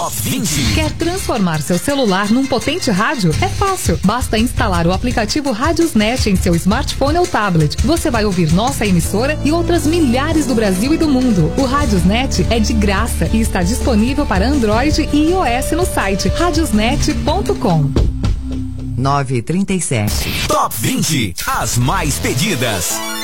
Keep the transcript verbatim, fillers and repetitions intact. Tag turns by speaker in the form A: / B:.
A: Top vinte.
B: Quer transformar seu celular num potente rádio? É fácil. Basta instalar o aplicativo Radiosnet em seu smartphone ou tablet. Você vai ouvir nossa emissora e outras milhares do Brasil e do mundo. O Radiosnet é de graça e está disponível para Android e iOS no site radiosnet ponto com.
C: nove e trinta e sete.
A: Top vinte. As mais pedidas.